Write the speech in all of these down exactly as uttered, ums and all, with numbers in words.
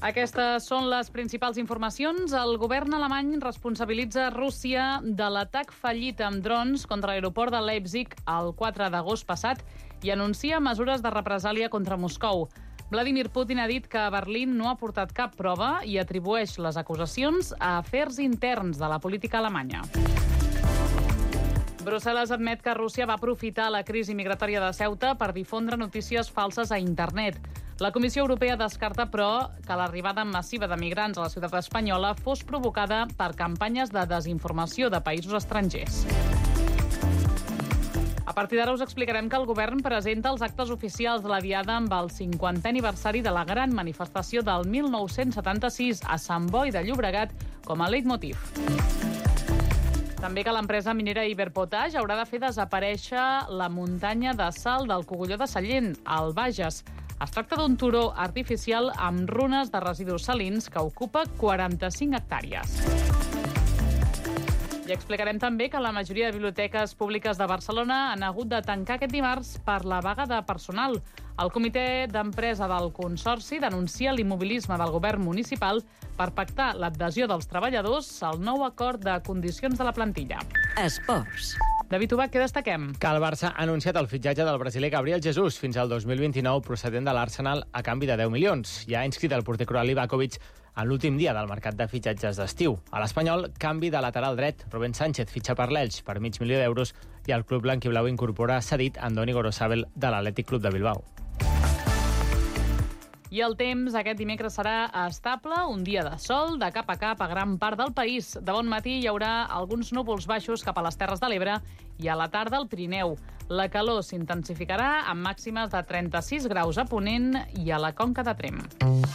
Aquestes són les principals informacions. El govern alemany responsabilitza Rússia de l'atac fallit amb drons contra l'aeroport de Leipzig el quatre d'agost passat i anuncia mesures de represàlia contra Moscou. Vladimir Putin ha dit que Berlín no ha portat cap prova i atribueix les acusacions a afers interns de la política alemanya. Brussel·les admet que Rússia va aprofitar la crisi migratòria de Ceuta per difondre notícies falses a internet. La Comissió Europea descarta, però, que l'arribada massiva de migrants a la ciutat espanyola fos provocada per campanyes de desinformació de països estrangers. A partir d'ara us explicarem que el govern presenta els actes oficials de la Diada amb el cinquantè aniversari de la gran manifestació del mil nou-cents setanta-sis a Sant Boi de Llobregat com a leitmotiv. També que l'empresa minera Iberpotash haurà de fer desaparèixer la muntanya de sal del Cogulló de Sallent, al Bages. Es tracta d'un turó artificial amb runes de residus salins que ocupa quaranta-cinc hectàrees. I explicarem també que la majoria de biblioteques públiques de Barcelona han hagut de tancar aquest dimarts per la vaga de personal. El comitè d'empresa del Consorci denuncia l'immobilisme del govern municipal per pactar l'adhesió dels treballadors al nou acord de condicions de la plantilla. Esports. David Ubach, què destaquem? Que el Barça ha anunciat el fitxatge del brasiler Gabriel Jesus fins al dos mil vint-i-nou procedent de l'Arsenal a canvi de deu milions. Ja ha inscrit el porter croat Livakovic en l'últim dia del mercat de fitxatges d'estiu. A l'Espanyol, canvi de lateral dret. Rubén Sánchez fitxa per l'Elx per mig milió d'euros i el club blanquiblau incorpora cedit Andoni Gorosabel de l'Atlètic Club de Bilbao. I el temps aquest dimecres serà estable, un dia de sol, de cap a cap a gran part del país. De bon matí hi haurà alguns núvols baixos cap a les Terres de l'Ebre i a la tarda al Pirineu. La calor s'intensificarà amb màximes de trenta-sis graus a Ponent i a la Conca de Tremp.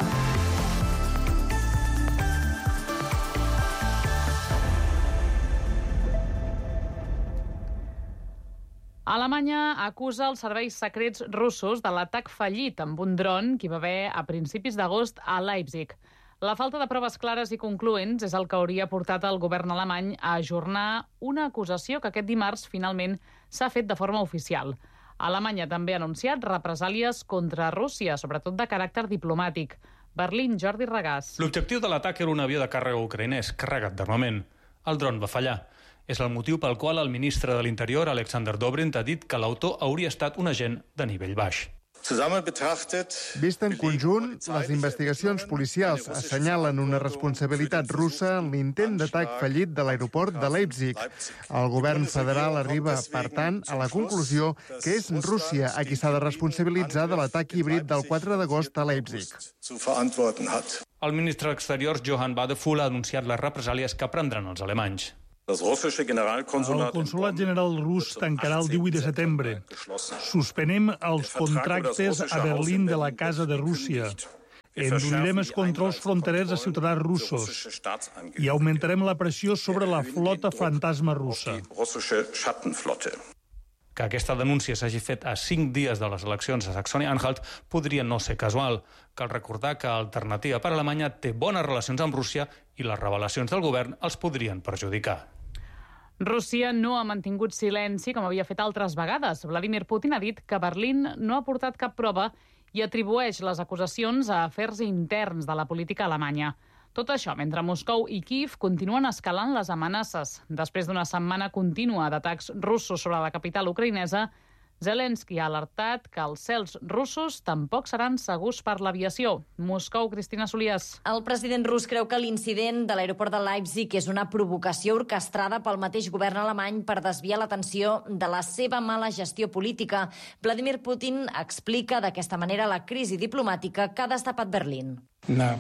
Alemanya acusa els serveis secrets russos de l'atac fallit amb un dron que hi va haver a principis d'agost a Leipzig. La falta de proves clares i concloents és el que hauria portat el govern alemany a ajornar una acusació que aquest dimarts finalment s'ha fet de forma oficial. Alemanya també ha anunciat represàlies contra Rússia, sobretot de caràcter diplomàtic. Berlín, Jordi Regàs. L'objectiu de l'atac era un avió de càrrega ucraïnès carregat d'armament. El dron va fallar. És el motiu pel qual el ministre de l'Interior, Alexander Dobrindt, ha dit que l'autor hauria estat un agent de nivell baix. Vist en conjunt, les investigacions policials assenyalen una responsabilitat russa en l'intent d'atac fallit de l'aeroport de Leipzig. El govern federal arriba, per tant, a la conclusió que és Rússia a qui s'ha de responsabilitzar de l'atac híbrid del quatre d'agost a Leipzig. El ministre d'Exteriors, Johann Wadephul, ha anunciat les represàlies que prendran els alemanys. El consolat general rus tancarà el divuit de setembre. Suspenem els contractes a Berlín de la Casa de Rússia. Endurirem els controls fronterers a ciutadans russos i augmentarem la pressió sobre la flota fantasma russa. Que aquesta denúncia s'hagi fet a cinc dies de les eleccions a Saxònia-Anhalt podria no ser casual. Cal recordar que Alternativa per Alemanya té bones relacions amb Rússia i les revelacions del govern els podrien perjudicar. Rússia no ha mantingut silenci com havia fet altres vegades. Vladimir Putin ha dit que Berlín no ha portat cap prova i atribueix les acusacions a afers interns de la política alemanya. Tot això mentre Moscou i Kíev continuen escalant les amenaces. Després d'una setmana contínua d'atacs russos sobre la capital ucraïnesa, Zelensky ha alertat que els cels russos tampoc seran segurs per l'aviació. Moscou, Cristina Solias. El president rus creu que l'incident de l'aeroport de Leipzig és una provocació orquestrada pel mateix govern alemany per desviar l'atenció de la seva mala gestió política. Vladimir Putin explica d'aquesta manera la crisi diplomàtica que ha destapat Berlín. La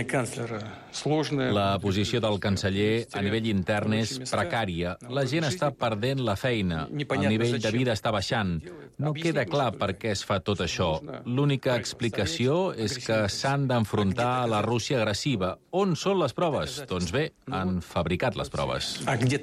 posició del canceller a nivell intern és precària. La gent està perdent la feina. El nivell de vida està baixant. No queda clar per què es fa tot això. L'única explicació és que s'han d'enfrontar a la Rússia agressiva. On són les proves? Doncs bé, han fabricat les proves.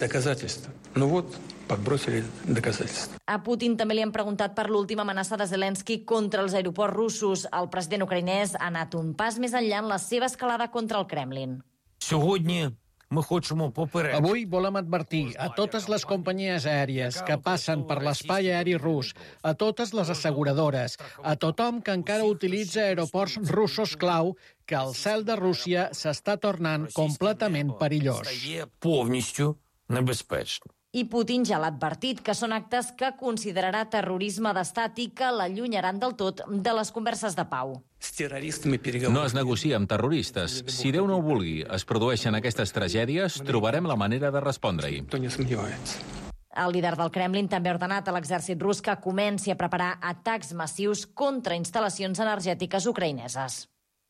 A Putin també li han preguntat per l'última amenaça de Zelensky contra els aeroports russos. El president ucraïnès ha anat un pas més enllà en la seva escalada contra el Kremlin. Avui volem advertir a totes les companyies aèries que passen per l'espai aeri rus, a totes les asseguradores, a tothom que encara utilitza aeroports russos clau, que el cel de Rússia s'està tornant completament perillós. I Putin ja l'ha advertit que són actes que considerarà terrorisme d'estat i que l'allunyaran del tot de les converses de pau. No es negocia amb terroristes. Si Déu no ho vulgui, es produeixen aquestes tragèdies, trobarem la manera de respondre-hi. El líder del Kremlin també ha ordenat a l'exèrcit rus que comenci a preparar atacs massius contra instal·lacions energètiques ucraïneses.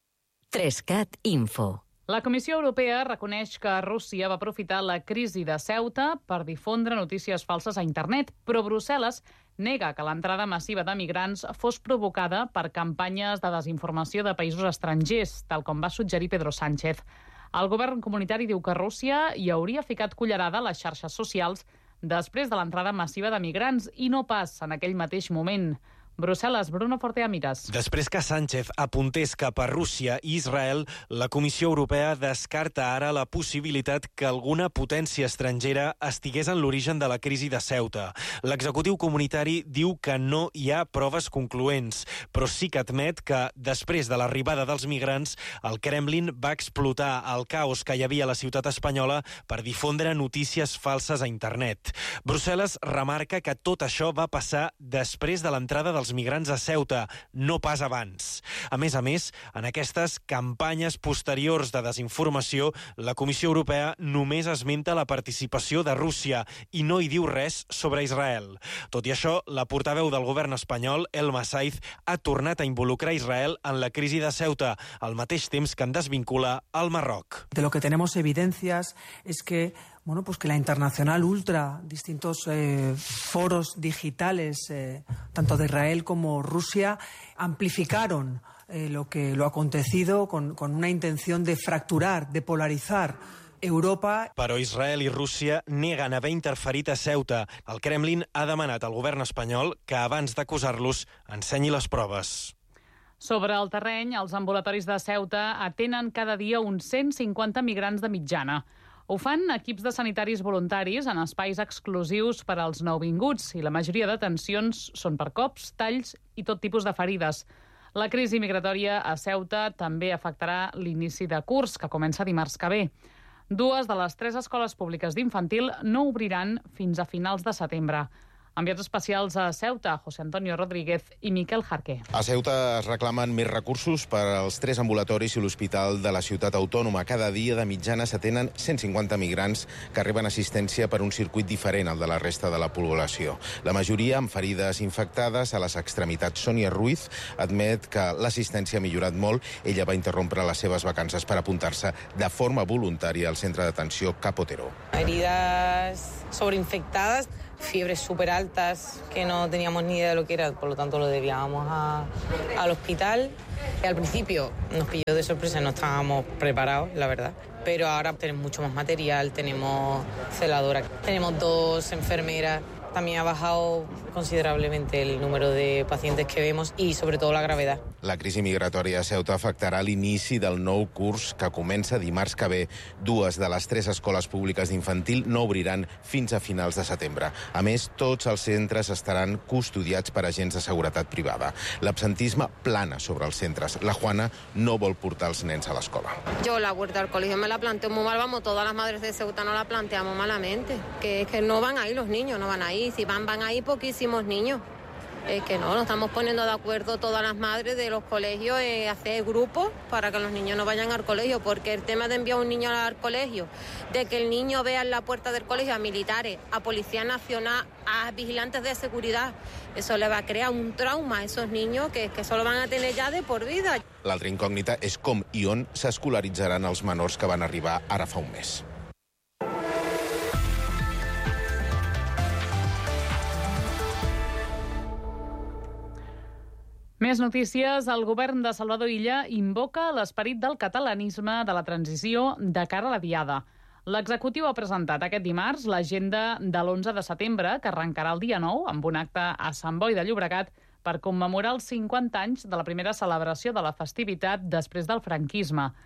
tres cat Info. La Comissió Europea reconeix que Rússia va aprofitar la crisi de Ceuta per difondre notícies falses a internet, però Brussel·les nega que l'entrada massiva de migrants fos provocada per campanyes de desinformació de països estrangers, tal com va suggerir Pedro Sánchez. El govern comunitari diu que Rússia hi hauria ficat cullerada a les xarxes socials després de l'entrada massiva de migrants i no pas en aquell mateix moment. Brussel·les, Bruno Fortea Miras. Després que Sánchez apuntés cap a Rússia i Israel, la Comissió Europea descarta ara la possibilitat que alguna potència estrangera estigués en l'origen de la crisi de Ceuta. L'executiu comunitari diu que no hi ha proves concloents, però sí que admet que, després de l'arribada dels migrants, el Kremlin va explotar el caos que hi havia a la ciutat espanyola per difondre notícies falses a internet. Brussel·les remarca que tot això va passar després de l'entrada dels migrants a Ceuta, no pas abans. A més a més, en aquestes campanyes posteriors de desinformació, la Comissió Europea només esmenta la participació de Rússia i no hi diu res sobre Israel. Tot i això, la portaveu del govern espanyol, Elma Saiz, ha tornat a involucrar Israel en la crisi de Ceuta, al mateix temps que en desvincula al Marroc. De lo que tenemos evidencias es que Bueno, pues que la Internacional Ultra, distintos eh, foros digitales, eh, tanto de Israel como Rusia, amplificaron eh, lo que lo acontecido con, con una intención de fracturar, de polarizar Europa. Però Israel i Rússia neguen haver interferit a Ceuta. El Kremlin ha demanat al govern espanyol que abans d'acusar-los ensenyi les proves. Sobre el terreny, els ambulatoris de Ceuta atenen cada dia uns cent cinquanta migrants de mitjana. Ho fan equips de sanitaris voluntaris en espais exclusius per als nouvinguts i la majoria de detencions són per cops, talls i tot tipus de ferides. La crisi migratòria a Ceuta també afectarà l'inici de curs, que comença dimarts que ve. Dues de les tres escoles públiques d'infantil no obriran fins a finals de setembre. Enviats especials a Ceuta, José Antonio Rodríguez i Miquel Jarqué. A Ceuta es reclamen més recursos per als tres ambulatoris i l'hospital de la ciutat autònoma. Cada dia de mitjana s'atenen cent cinquanta migrants que reben assistència per un circuit diferent al de la resta de la població. La majoria amb ferides infectades a les extremitats. Sònia Ruiz admet que l'assistència ha millorat molt. Ella va interrompre les seves vacances per apuntar-se de forma voluntària al centre d'atenció Capotero. Heridas sobreinfectadas, fiebres súper altas que no teníamos ni idea de lo que era, por lo tanto lo debíamos a, al hospital. Al principio nos pilló de sorpresa, no estábamos preparados, la verdad, pero ahora tenemos mucho más material, tenemos celadora, tenemos dos enfermeras. También ha bajado considerablemente el número de pacientes que vemos y sobre todo la gravedad. La crisi migratòria a Ceuta afectarà l'inici del nou curs que comença dimarts que ve. Dues de les tres escoles públiques d'infantil no obriran fins a finals de setembre. A més, tots els centres estaran custodiats per agents de seguretat privada. L'absentisme plana sobre els centres. La Juana no vol portar els nens a l'escola. Yo la vuelta al colegio me la planteo muy mal, vamos, todas las madres de Ceuta no la planteamos malamente, que es que no van ahí los niños, no van ahí. Si van, van ahí poquísimos niños. Es que no, nos estamos poniendo de acuerdo todas las madres de los colegios en eh, hacer grupos para que los niños no vayan al colegio, porque el tema de enviar a un niño al colegio, de que el niño vea en la puerta del colegio a militares, a Policía Nacional, a vigilantes de seguridad, eso le va a crear un trauma a esos niños que, que solo van a tener ya de por vida. L'altra incògnita és com i on s'escolaritzaran els menors que van arribar ara fa un mes. Més notícies. El govern de Salvador Illa invoca l'esperit del catalanisme de la transició de cara a la diada. L'executiu ha presentat aquest dimarts l'agenda de l'onze de setembre, que arrencarà el dia nou amb un acte a Sant Boi de Llobregat per commemorar els cinquanta anys de la primera celebració de la festivitat després del franquisme.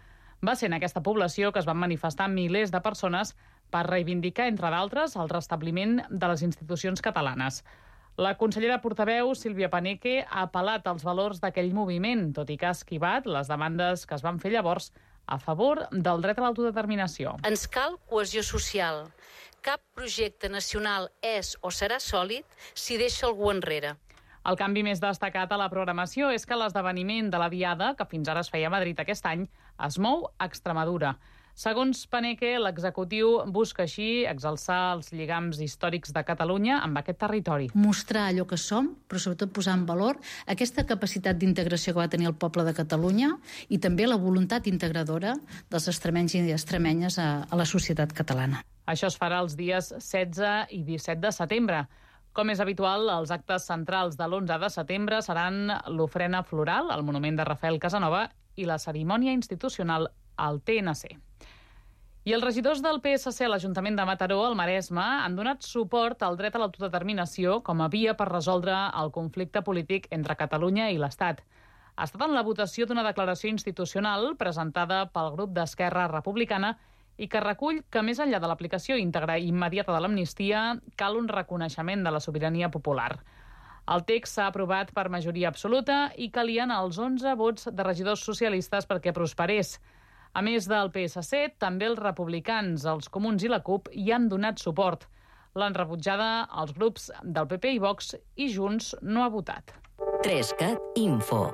Va ser en aquesta població que es van manifestar milers de persones per reivindicar, entre d'altres, el restabliment de les institucions catalanes. La consellera portaveu, Sílvia Paneque, ha apel·lat als valors d'aquell moviment, tot i que ha esquivat les demandes que es van fer llavors a favor del dret a l'autodeterminació. Ens cal cohesió social. Cap projecte nacional és o serà sòlid si deixa algú enrere. El canvi més destacat a la programació és que l'esdeveniment de la Diada, que fins ara es feia a Madrid aquest any, es mou a Extremadura. Segons Paneque, l'executiu busca així exalçar els lligams històrics de Catalunya amb aquest territori. Mostrar allò que som, però sobretot posar en valor aquesta capacitat d'integració que va tenir el poble de Catalunya i també la voluntat integradora dels extremenys i extremenyes a, a la societat catalana. Això es farà els dies setze i disset de setembre. Com és habitual, els actes centrals de l'onze de setembre seran l'ofrena floral al monument de Rafael Casanova i la cerimònia institucional al T N C. I els regidors del P S C a l'Ajuntament de Mataró, al Maresme, han donat suport al dret a l'autodeterminació com a via per resoldre el conflicte polític entre Catalunya i l'Estat. Ha estat en la votació d'una declaració institucional presentada pel grup d'Esquerra Republicana i que recull que, més enllà de l'aplicació íntegra i immediata de l'amnistia, cal un reconeixement de la sobirania popular. El text s'ha aprovat per majoria absoluta i calien els onze vots de regidors socialistes perquè prosperés. A més del P S C, també els republicans, els comuns i la CUP hi han donat suport. L'han rebutjada els grups del P P i Vox i Junts no ha votat. Trescat Info.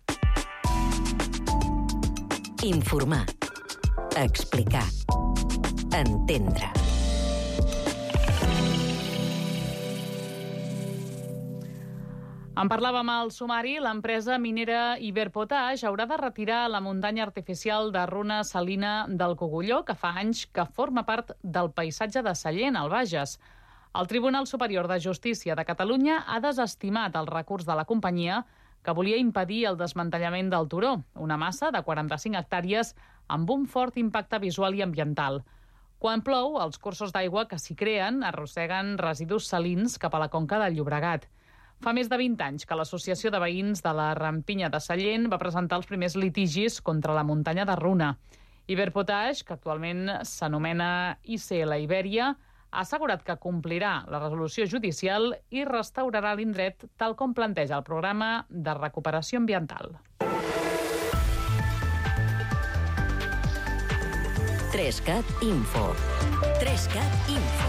Informar. Explicar. Entendre. En parlàvem al sumari, l'empresa minera Iberpotash haurà de retirar la muntanya artificial de runa salina del Cogulló, que fa anys que forma part del paisatge de Sallent, al Bages. El Tribunal Superior de Justícia de Catalunya ha desestimat el recurs de la companyia que volia impedir el desmantellament del turó, una massa de quaranta-cinc hectàrees amb un fort impacte visual i ambiental. Quan plou, els cursos d'aigua que s'hi creen arrosseguen residus salins cap a la conca del Llobregat. Fa més de vint anys que l'Associació de Veïns de la Rampinya de Sallent va presentar els primers litigis contra la muntanya de Runa. Iberpotash, que actualment s'anomena I C L Ibèria, ha assegurat que complirà la resolució judicial i restaurarà l'indret tal com planteja el programa de recuperació ambiental. Trescat Info. Trescat Info.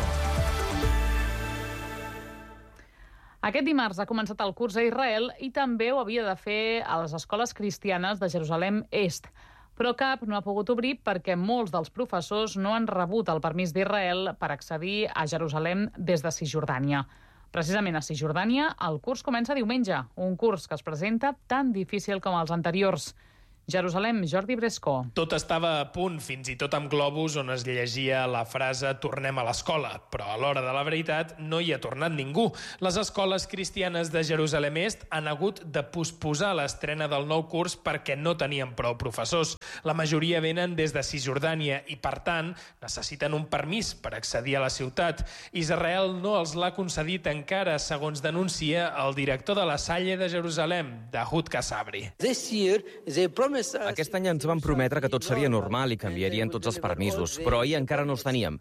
Aquest dimarts ha començat el curs a Israel i també ho havia de fer a les escoles cristianes de Jerusalem Est. Però cap no ha pogut obrir perquè molts dels professors no han rebut el permís d'Israel per accedir a Jerusalem des de Cisjordània. Precisament a Cisjordània el curs comença diumenge, un curs que es presenta tan difícil com els anteriors. Jerusalem, Jordi Brescó. Tot estava a punt, fins i tot amb globus on es llegia la frase «Tornem a l'escola», però a l'hora de la veritat no hi ha tornat ningú. Les escoles cristianes de Jerusalem Est han hagut de posposar l'estrena del nou curs perquè no tenien prou professors. La majoria venen des de Cisjordània i, per tant, necessiten un permís per accedir a la ciutat. Israel no els l'ha concedit encara, segons denuncia el director de la Salle de Jerusalem, Dahud Kassabri. This year, they Aquest any ens van prometre que tot seria normal i canviarien tots els permisos, però ahir encara no els teníem.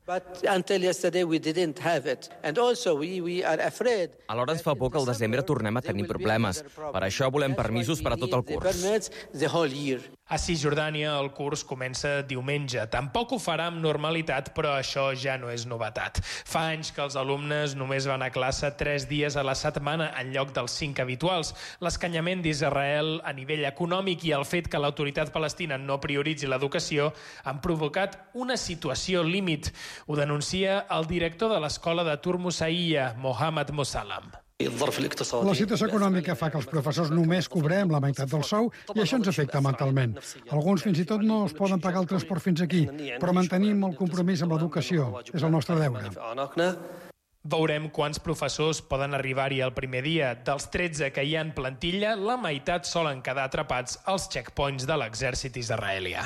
Alhora ens fa por que al desembre tornem a tenir problemes. Per això volem permisos per a tot el curs. A Cisjordània el curs comença diumenge. Tampoc ho farà amb normalitat, però això ja no és novetat. Fa anys que els alumnes només van a classe tres dies a la setmana en lloc dels cinc habituals. L'escanyament d'Israel a nivell econòmic i el fet que l'autoritat palestina no prioritzi l'educació han provocat una situació límit. Ho denuncia el director de l'escola de Turmusaiya, Mohammad Mosallam. La situació econòmica fa que els professors només cobrem la meitat del sou i això ens afecta mentalment. Alguns fins i tot no es poden pagar el transport fins aquí, però mantenim el compromís amb l'educació. És el nostre deure. Veurem quants professors poden arribar-hi el primer dia. Dels tretze que hi ha en plantilla, la meitat solen quedar atrapats als checkpoints de l'exèrcit israelià.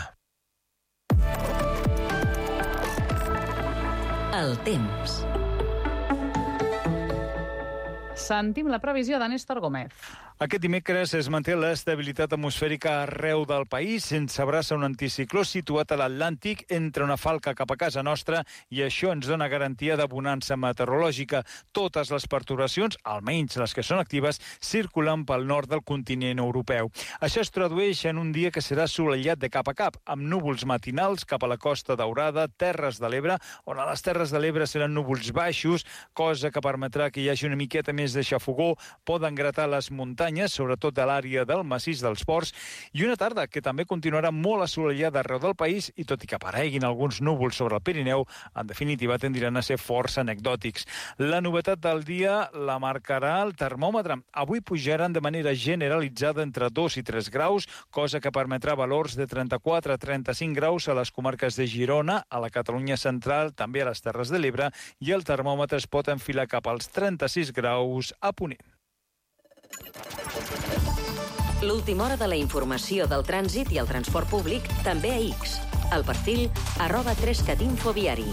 El temps. Sentim la previsió de Néstor Gómez. Aquest dimecres es manté l'estabilitat atmosfèrica arreu del país, sense abraça un anticicló situat a l'Atlàntic entre una falca cap a casa nostra i això ens dona garantia de bonança meteorològica. Totes les perturbacions, almenys les que són actives, circulen pel nord del continent europeu. Això es tradueix en un dia que serà assolellat de cap a cap, amb núvols matinals cap a la Costa Daurada, Terres de l'Ebre, on a les Terres de l'Ebre seran núvols baixos, cosa que permetrà que hi hagi una miqueta més de xafogó, poden gratar les muntanyes, sobretot a l'àrea del massís dels Ports, i una tarda que també continuarà molt assolellada arreu del país i tot i que apareguin alguns núvols sobre el Pirineu, en definitiva tendran a ser força anecdòtics. La novetat del dia la marcarà el termòmetre. Avui pujaran de manera generalitzada entre dos i tres graus, cosa que permetrà valors de trenta-quatre a trenta-cinc graus a les comarques de Girona, a la Catalunya central, també a les Terres de l'Ebre, i el termòmetre es pot enfilar cap als trenta-sis graus a Ponent. L'última hora de la informació del trànsit i el transport públic també a X. El perfil arroba trescat info viari.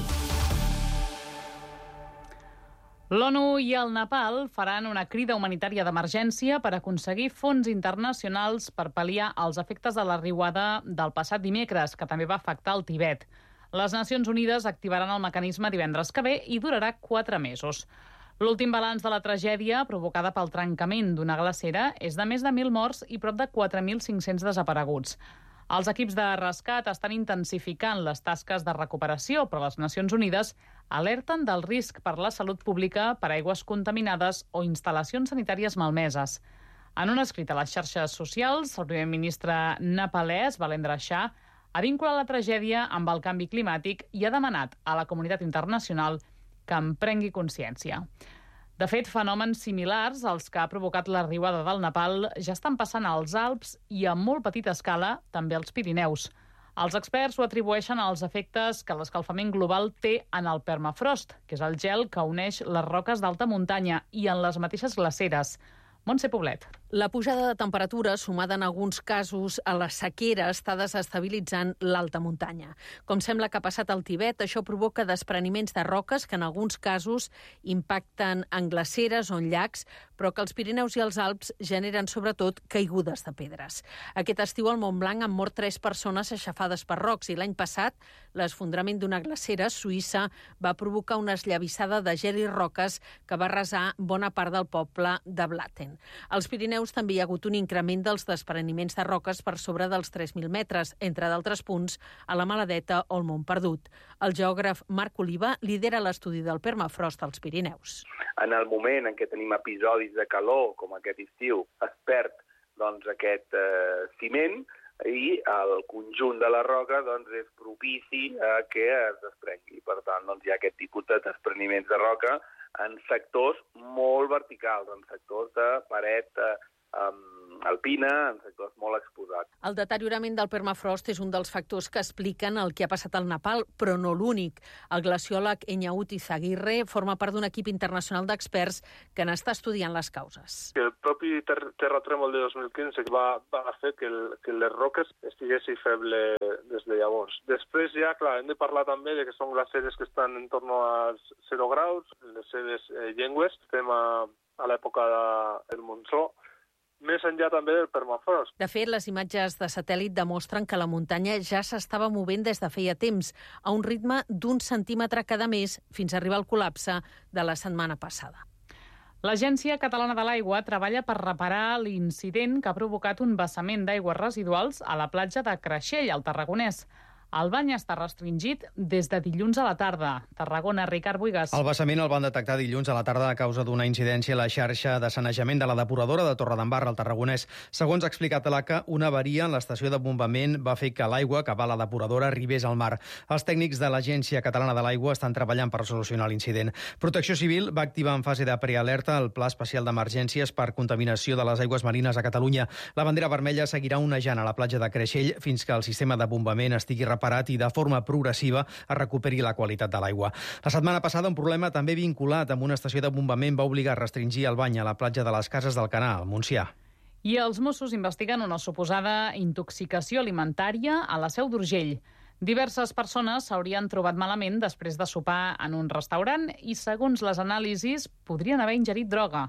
L'ONU i el Nepal faran una crida humanitària d'emergència per aconseguir fons internacionals per pal·liar els efectes de la riuada del passat dimecres, que també va afectar el Tibet. Les Nacions Unides activaran el mecanisme divendres que ve i durarà quatre mesos. L'últim balanç de la tragèdia provocada pel trencament d'una glacera és de més de mil morts i prop de quatre mil cinc-cents desapareguts. Els equips de rescat estan intensificant les tasques de recuperació, però les Nacions Unides alerten del risc per la salut pública per aigües contaminades o instal·lacions sanitàries malmeses. En un escrit a les xarxes socials, el primer ministre nepalès, Balendra Shah, ha vinculat la tragèdia amb el canvi climàtic i ha demanat a la comunitat internacional que en prengui consciència. De fet, fenòmens similars als que ha provocat la riuada del Nepal ja estan passant als Alps i a molt petita escala també als Pirineus. Els experts ho atribueixen als efectes que l'escalfament global té en el permafrost, que és el gel que uneix les roques d'alta muntanya, i en les mateixes glaceres. Montse Poblet. La pujada de temperatura, sumada en alguns casos a la sequera, està desestabilitzant l'alta muntanya. Com sembla que ha passat al Tibet, això provoca despreniments de roques que en alguns casos impacten en glaceres o en llacs, però que els Pirineus i els Alps generen sobretot caigudes de pedres. Aquest estiu al Montblanc han mort tres persones aixafades per rocs i l'any passat l'esfondrament d'una glacera suïssa va provocar una esllavissada de gel i roques que va arrasar bona part del poble de Blatten. Als Pirineus també hi ha hagut un increment dels despreniments de roques per sobre dels tres mil metres, entre d'altres punts a la Maladeta o el Mont Perdut. El geògraf Marc Oliva lidera l'estudi del permafrost als Pirineus. En el moment en què tenim episodis de calor, com aquest estiu, es perd doncs, aquest eh, ciment i el conjunt de la roca doncs, és propici a que es desprengui. Per tant, doncs, hi ha aquest tipus de despreniments de roca en sectors molt verticals, en sectors de paret eh, um, alpina, en sectors molt exposats. El deteriorament del permafrost és un dels factors que expliquen el que ha passat al Nepal, però no l'únic. El glaciòleg Eñaut Izaguirre forma part d'un equip internacional d'experts que n'està estudiant les causes. El propi ter terratrèmol de dos mil quinze va, va fer que, el, que les roques estiguessin feble des de llavors. Després ja, clar, hem de parlar també de que són glaceres que estan en torno als zero graus, les seves eh, llengües, estem a, a l'època de, del monsó, més enllà també del permafrost. De fet, les imatges de satèl·lit demostren que la muntanya ja s'estava movent des de feia temps, a un ritme d'un centímetre cada mes, fins a arribar al col·lapse de la setmana passada. L'Agència Catalana de l'Aigua treballa per reparar l'incident que ha provocat un vessament d'aigües residuals a la platja de Creixell, al Tarragonès. El bany està restringit des de dilluns a la tarda. Tarragona, Ricard Buigas. El vessament el van detectar dilluns a la tarda a causa d'una incidència a la xarxa de sanejament de la depuradora de Torredembarra, al Tarragonès. Segons ha explicat l'A C A, una avaria en l'estació de bombament va fer que l'aigua que va a la depuradora arribés al mar. Els tècnics de l'Agència Catalana de l'Aigua estan treballant per solucionar l'incident. Protecció Civil va activar en fase de prealerta el Pla Especial d'Emergències per contaminació de les aigües marines a Catalunya. La bandera vermella seguirà onejant a la platja de Creixell fins que el sistema de bombament estigui reparat i de forma progressiva es recuperi la qualitat de l'aigua. La setmana passada un problema també vinculat amb una estació de bombament va obligar a restringir el bany a la platja de les Cases del Canà, al Montsià. I els Mossos investiguen una suposada intoxicació alimentària a la Seu d'Urgell. Diverses persones s'haurien trobat malament després de sopar en un restaurant i, segons les anàlisis, podrien haver ingerit droga.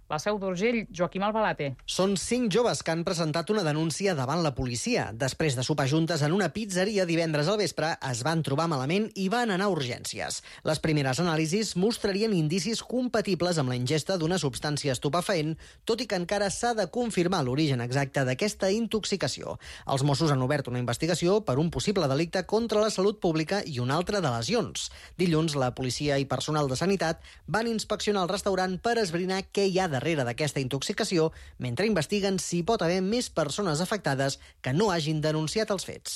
La Seu d'Urgell, Joaquim Albalate. Són cinc joves que han presentat una denúncia davant la policia. Després de sopar juntes en una pizzeria divendres al vespre, es van trobar malament i van anar a urgències. Les primeres anàlisis mostrarien indicis compatibles amb la ingesta d'una substància estupefaent, tot i que encara s'ha de confirmar l'origen exacte d'aquesta intoxicació. Els Mossos han obert una investigació per un possible delicte contra la salut pública i un altre de lesions. Dilluns, la policia i personal de sanitat van inspeccionar el restaurant per esbrinar què hi ha darrere d'aquesta intoxicació, mentre investiguen si pot haver més persones afectades que no hagin denunciat els fets.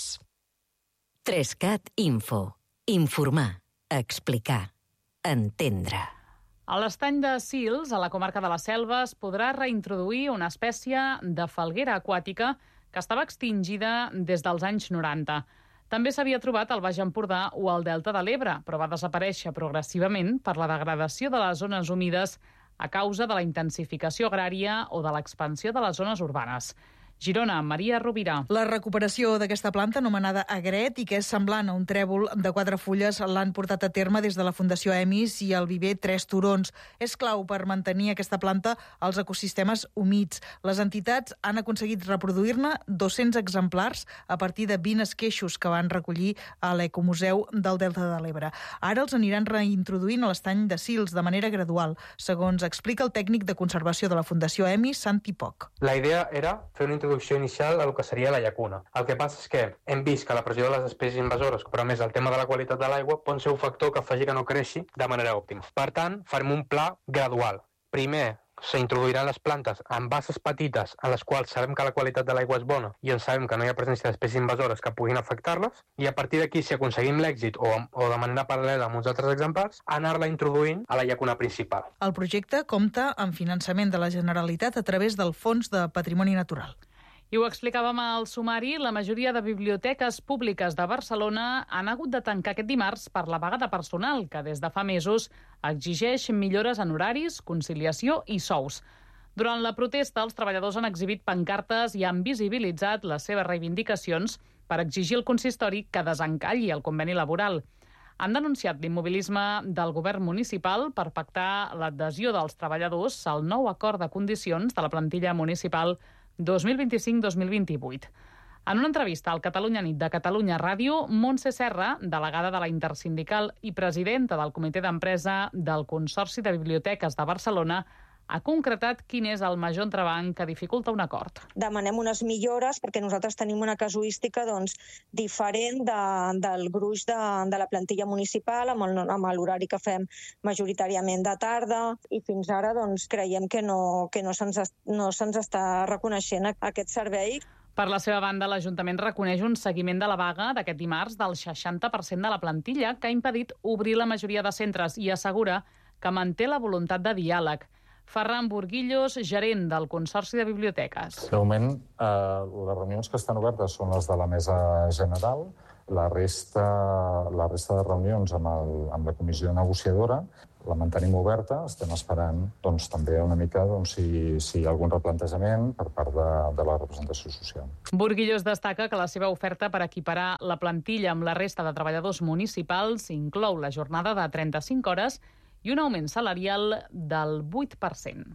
Trescat Info. Informar, explicar, entendre. A l'estany de Sils, a la comarca de la Selva, es podrà reintroduir una espècie de falguera aquàtica que estava extingida des dels anys noranta. També s'havia trobat al Baix Empordà o al Delta de l'Ebre, però va desaparèixer progressivament per la degradació de les zones humides a causa de la intensificació agrària o de l'expansió de les zones urbanes. Girona, Maria Rovira. La recuperació d'aquesta planta, anomenada agret, i que és semblant a un trèvol de quatre fulles, l'han portat a terme des de la Fundació Emis i el viver Tres Turons. És clau per mantenir aquesta planta als ecosistemes humits. Les entitats han aconseguit reproduir-ne dos-cents exemplars a partir de vint esqueixos que van recollir a l'Ecomuseu del Delta de l'Ebre. Ara els aniran reintroduint a l'estany de Sils de manera gradual, segons explica el tècnic de conservació de la Fundació Emis, Santi Poc. La idea era fer una introducció inicial a lo que seria la llacuna. El que passa és que hem vist que la pressió de les espècies invasores, però a més el tema de la qualitat de l'aigua, pot ser un factor que faci que no creixi de manera òptima. Per tant, farem un pla gradual. Primer, s'introduiran les plantes en basses petites en les quals sabem que la qualitat de l'aigua és bona i en sabem que no hi ha presència d'espècies invasores que puguin afectar-les, i a partir d'aquí, si aconseguim l'èxit o, o de manera paral·lela amb uns altres exemplars, anar-la introduint a la llacuna principal. El projecte compta amb finançament de la Generalitat a través del Fons de Patrimoni Natural. I ho explicàvem al sumari, la majoria de biblioteques públiques de Barcelona han hagut de tancar aquest dimarts per la vaga de personal, que des de fa mesos exigeix millores en horaris, conciliació i sous. Durant la protesta, els treballadors han exhibit pancartes i han visibilitzat les seves reivindicacions per exigir al consistori que desencalli el conveni laboral. Han denunciat l'immobilisme del govern municipal per pactar l'adhesió dels treballadors al nou acord de condicions de la plantilla municipal dos mil vint-i-cinc dos mil vint-i-vuit. En una entrevista al Catalunya Nit de Catalunya Ràdio, Montse Serra, delegada de la Intersindical i presidenta del Comitè d'Empresa del Consorci de Biblioteques de Barcelona, ha concretat quin és el major entrebanc que dificulta un acord. Demanem unes millores perquè nosaltres tenim una casuística doncs, diferent de, del gruix de, de la plantilla municipal, amb, el, amb l'horari que fem majoritàriament de tarda, i fins ara doncs, creiem que no, que no se'ns no se'ns està reconeixent aquest servei. Per la seva banda, l'Ajuntament reconeix un seguiment de la vaga d'aquest dimarts del seixanta per cent de la plantilla, que ha impedit obrir la majoria de centres, i assegura que manté la voluntat de diàleg. Ferran Burguillos, gerent del Consorci de Biblioteques. De moment, eh, les reunions que estan obertes són les de la mesa general. La resta, la resta de reunions amb, el, amb la comissió negociadora la mantenim oberta. Estem esperant doncs, també una mica doncs, si, si hi ha algun replantejament per part de, de la representació social. Burguillos destaca que la seva oferta per equiparar la plantilla amb la resta de treballadors municipals inclou la jornada de trenta-cinc hores i un augment salarial del vuit per cent.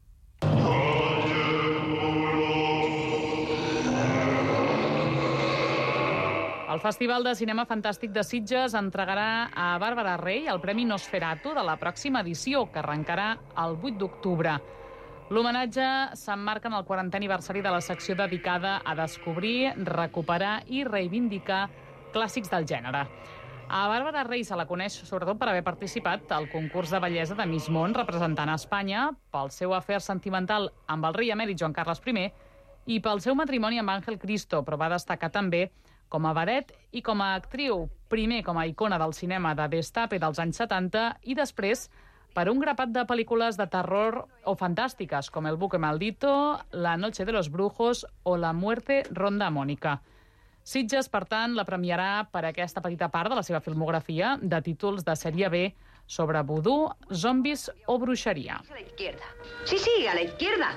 El Festival de Cinema Fantàstic de Sitges entregarà a Bàrbara Rey el Premi Nosferatu de la pròxima edició, que arrencarà el vuit d'octubre. L'homenatge s'emmarca en el quarantè aniversari de la secció dedicada a descobrir, recuperar i reivindicar clàssics del gènere. A Bàrbara Rey se la coneix sobretot per haver participat al concurs de bellesa de Miss Món, representant a Espanya, pel seu afer sentimental amb el rei emèrit Joan Carles primer i pel seu matrimoni amb Ángel Cristo, però va destacar també com a vedet i com a actriu, primer com a icona del cinema de destape dels anys setanta i després per un grapat de pel·lícules de terror o fantàstiques, com El buque maldito, La noche de los brujos o La muerte ronda a Mónica. Sitges, per tant, la premiarà per aquesta petita part de la seva filmografia de títols de sèrie B sobre vudú, zombis o bruixeria. A la izquierda. Sí, sí, a la izquierda.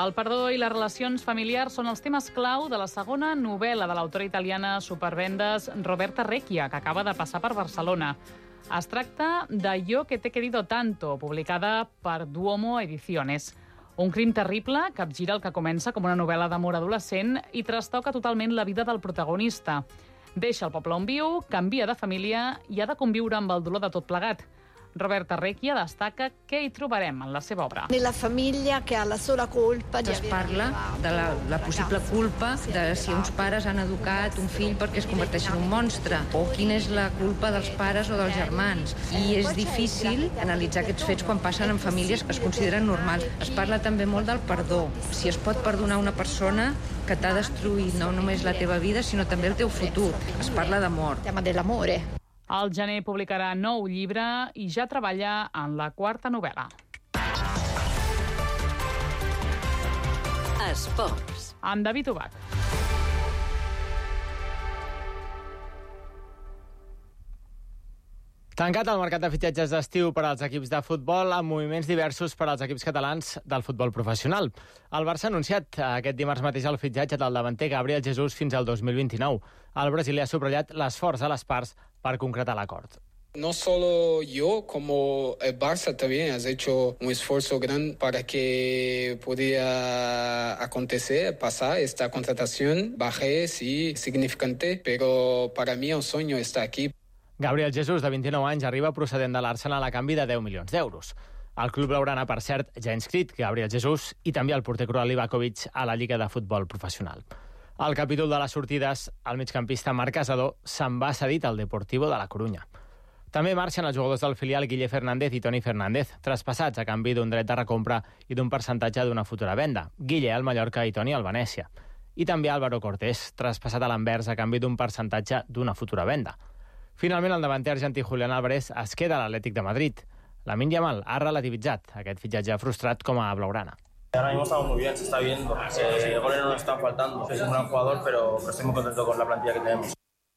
El perdó i les relacions familiars són els temes clau de la segona novel·la de l'autora italiana supervendes Roberta Recchia, que acaba de passar per Barcelona. Es tracta de Yo que te he querido tanto, publicada per Duomo Ediciones. Un crim terrible capgira el que comença com una novel·la d'amor adolescent i trastoca totalment la vida del protagonista. Deixa el poble on viu, canvia de família i ha de conviure amb el dolor de tot plegat. Roberta Recchia destaca què hi trobarem en la seva obra. Nella famiglia che ha la sola colpa di Es parla de la, la possible culpa de si uns pares han educat un fill perquè es converteixi en un monstre, o quina és la culpa dels pares o dels germans. I és difícil analitzar aquests fets quan passen en famílies que es consideren normals. Es parla també molt del perdó. Si es pot perdonar una persona que t'ha destruït no només la teva vida, sinó també el teu futur. Es parla d'amor. tema dell'amore. Al gener publicarà nou llibre i ja treballa en la quarta novel·la. Esports. Amb David Ubach. Tancat el mercat de fitxatges d'estiu per als equips de futbol amb moviments diversos per als equips catalans del futbol professional. El Barça ha anunciat aquest dimarts mateix el fitxatge del davanter Gabriel Jesús fins al dos mil vint-i-nou. El brasiler ha subratllat l'esforç de les parts per concretar l'acord. No solo yo, como el Barça también has hecho un esfuerzo grande para que pudiera acontecer, pasar esta contratación. Bajé, sí, significante, pero para mí el sueño está aquí. Gabriel Jesús, de vint-i-nou anys, arriba procedent de l'Arsenal a canvi de deu milions d'euros. El club blaugrana, per cert, ja ha inscrit Gabriel Jesús i també el porter croat Livakovic a la Lliga de Futbol Professional. Al capítol de les sortides, el migcampista Marc Casador se'n va cedit al Deportivo de la Corunya. També marxen els jugadors del filial Guille Fernández i Toni Fernández, traspassats a canvi d'un dret de recompra i d'un percentatge d'una futura venda. Guille al Mallorca i Toni al Venècia. I també Álvaro Cortés, traspassat a l'Anvers a canvi d'un percentatge d'una futura venda. Finalment, el davanter argentí Julián Álvarez es queda a l'Atlètic de Madrid. Lamine Yamal ha relativitzat aquest fitxatge frustrat com a blaugrana. Ahora mismo estamos muy bien, se está viendo. Eh, goles no nos están faltando. Es un gran jugador, pero, pero estoy muy contento con la plantilla que tenemos.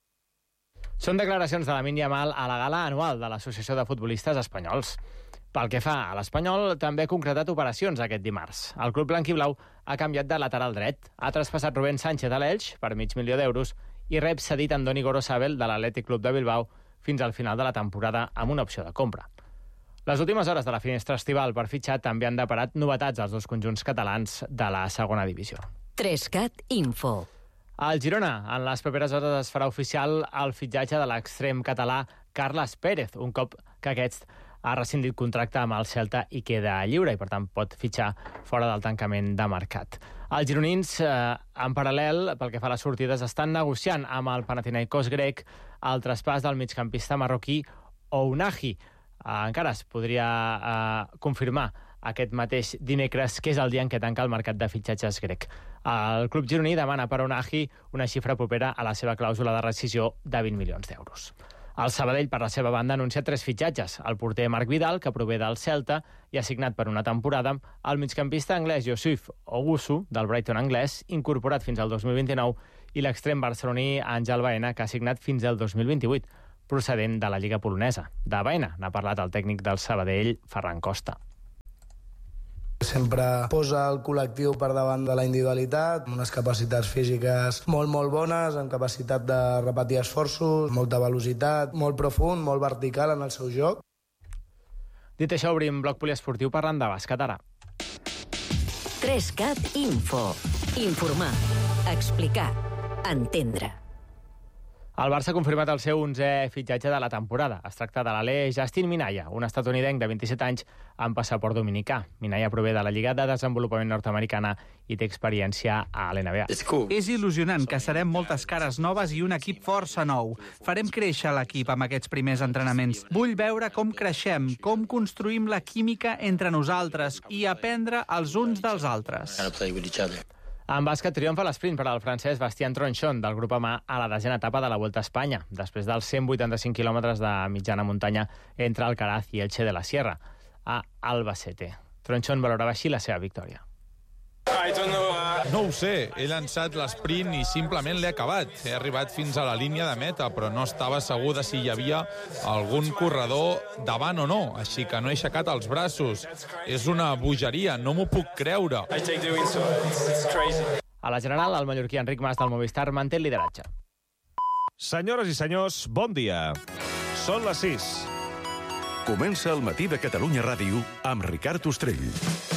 Són declaracions de Lamine Yamal a la gala anual de l'Associació de Futbolistes Espanyols. Pel que fa a l'Espanyol, també ha concretat operacions aquest dimarts. El club blanquiblau ha canviat de lateral dret. Ha traspassat Rubén Sánchez a l'Elx per mig milió d'euros i rep cedit Andoni Gorosabel de l'Atlètic Club de Bilbao fins al final de la temporada amb una opció de compra. Les últimes hores de la finestra estival per fitxar també han deparat novetats als dos conjunts catalans de la segona divisió. Trescat Info. Al Girona, en les properes hores es farà oficial el fitxatge de l'extrem català Carles Pérez, un cop que aquest ha rescindit contracte amb el Celta i queda lliure i, per tant, pot fitxar fora del tancament de mercat. Els gironins, eh, en paral·lel, pel que fa a les sortides, estan negociant amb el Panathinaikos grec el traspàs del migcampista marroquí Ounahi. Eh, encara es podria eh, confirmar aquest mateix dimecres, que és el dia en què tanca el mercat de fitxatges grec. El club gironí demana per Ounahi una xifra propera a la seva clàusula de rescisió de vint milions d'euros. El Sabadell, per la seva banda, ha anunciat tres fitxatges. El porter Marc Vidal, que prové del Celta i ha signat per una temporada, el migcampista anglès Yusuf Owusu, del Brighton anglès, incorporat fins al dos mil vint-i-nou, i l'extrem barceloní Àngel Baena, que ha signat fins al dos mil vint-i-vuit, procedent de la Lliga polonesa. De Baena n'ha parlat el tècnic del Sabadell, Ferran Costa. Sempre posa el col·lectiu per davant de la individualitat, amb unes capacitats físiques molt, molt bones, amb capacitat de repetir esforços, molta velocitat, molt profund, molt vertical en el seu joc. Dit això, obrim bloc poliesportiu parlant de bàsquet ara. Trescat Info. Informar, explicar, entendre. El Barça ha confirmat el seu onzè fitxatge de la temporada. Es tracta de l'alè Justin Minaya, un estatunidenc de vint-i-set anys amb passaport dominicà. Minaya prové de la Lliga de Desenvolupament Nord-Americana i té experiència a l'N B A. És il·lusionant que serem moltes cares noves i un equip força nou. Farem créixer l'equip amb aquests primers entrenaments. Vull veure com creixem, com construïm la química entre nosaltres i aprendre els uns dels altres. En bàsquet triomfa l'esprint per al francès Bastien Tronchon del grup humà a la desena etapa de la Volta a Espanya, després dels cent vuitanta-cinc quilòmetres de mitjana muntanya entre Alcaraz i Elche de la Sierra, a Albacete. Tronchon valorava així la seva victòria. No ho sé, he llançat l'esprint i simplement l'he acabat. He arribat fins a la línia de meta, però no estava segur de si hi havia algun corredor davant o no, així que no he aixecat els braços. És una bogeria, no m'ho puc creure. A la general, el mallorquí Enric Mas del Movistar manté el lideratge. Senyores i senyors, bon dia. Són les sis. Comença el matí de Catalunya Ràdio amb Ricard Ostrell.